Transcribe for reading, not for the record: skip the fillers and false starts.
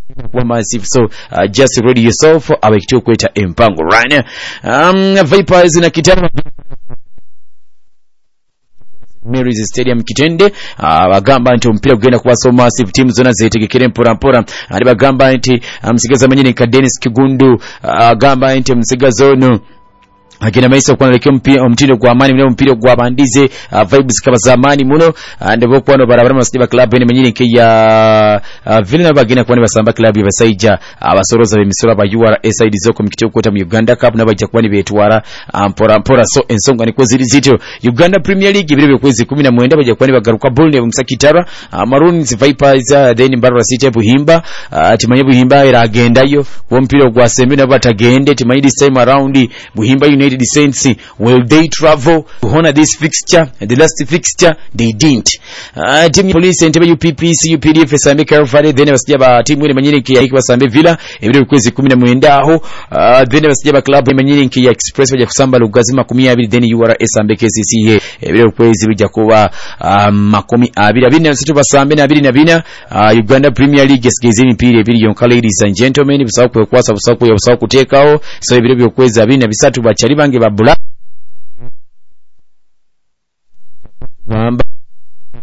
kuba massive, so just ready yourself abekityo kweta empango right now. Vipers na Kitara Mary's Stadium Kitende bagamba nti omupiira gugenda kuba so massive, team zona zetegekere mpora ali bagamba nti msigaza manyine ka Dennis Kigundu agamba nti msigaza ono agenda maisa okwanaleke omutindo gwa amani mune omupiira gwa bandize vibes kaba zamani muno ndebo kwano barabara masiba club ene manyine ke ya Vilna bagenda kwani basamba club yabasaija abasoroza bemisoro ba URSID zoko mikityo kwota mu Uganda Cup nabajja kwani betwara mpora so ensonga niko ziri zito Uganda Premier League bire bekwezi 19 bajja kwani bagaruka Bull Musakitara Maroons Vipers then Mbarara City Buhimba timanye Buhimba era agendayo omupiira gwa sembe nabatagende timanye this time around Buhimba United Saints, will they travel to honor this fixture? The last fixture they didn't. Team police and UPPC UPDF Sambe Carvalho then basijaba team wene manyine ki ya Sambe Villa ebire kwezi 19 aho then basijaba club manyine ki ya Express baje kusamba lugazima 12 then URA Sambe KCCA ebire kwezi bijja kuba 20 basambe na 24 Uganda Premier League skizini pili ebiri yonka ladies and gentlemen bisawo kwekwasa bisawo kutekaho so ebire byokwezi 23 bachali bange babula wamba